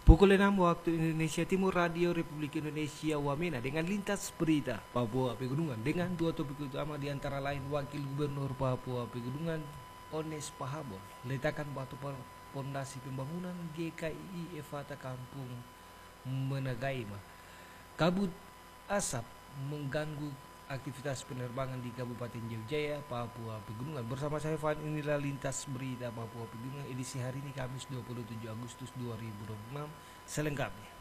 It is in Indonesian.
Pukul 6 waktu Indonesia Timur, Radio Republik Indonesia Wamena dengan lintas berita Papua Pegunungan dengan dua topik utama, di antara lain Wakil Gubernur Papua Pegunungan Ones Pahabon letakkan batu pondasi pembangunan GKI Evata Kampung Menagaima. Kabut asap mengganggu aktivitas penerbangan di Kabupaten Jaya, Papua Pegunungan. Bersama saya Van, inilah lintas berita Papua Pegunungan edisi hari ini Kamis 27 Agustus 2026 selengkapnya.